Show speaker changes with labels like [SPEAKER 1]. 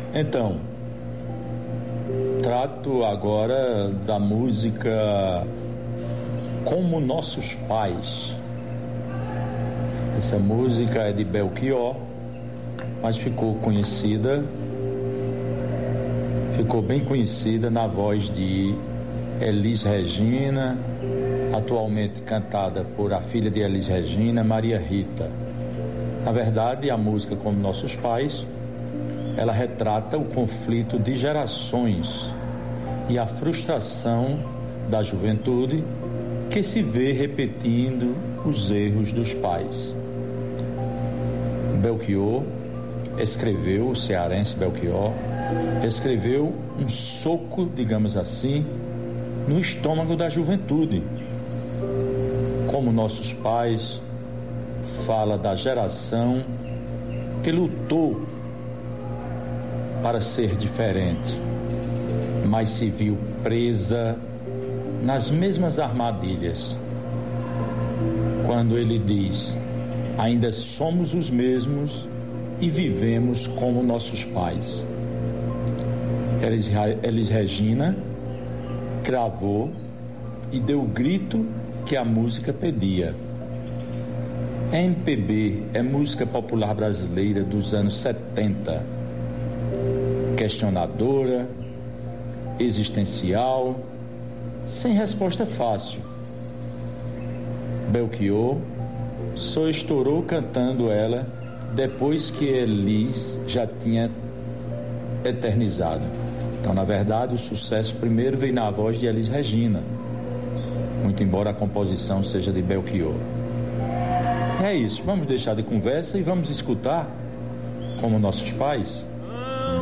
[SPEAKER 1] Então, trato agora da música Como Nossos Pais. Essa música é de Belchior, mas ficou bem conhecida na voz de Elis Regina, atualmente cantada por a filha de Elis Regina, Maria Rita. Na verdade, a música Como Nossos Pais, ela retrata o conflito de gerações e a frustração da juventude que se vê repetindo os erros dos pais. Belchior escreveu, o cearense Belchior, escreveu um soco, digamos assim, no estômago da juventude. Como Nossos Pais fala da geração que lutou para ser diferente, mas se viu presa nas mesmas armadilhas. Quando ele diz: ainda somos os mesmos e vivemos como nossos pais. Elis Regina cravou e deu o grito que a música pedia. MPB é música popular brasileira dos anos 70, questionadora, existencial, sem resposta fácil. Belchior só estourou cantando ela depois que Elis já tinha eternizado. Então, na verdade, o sucesso primeiro veio na voz de Elis Regina, muito embora a composição seja de Belchior. É isso, vamos deixar de conversa e vamos escutar Como Nossos Pais.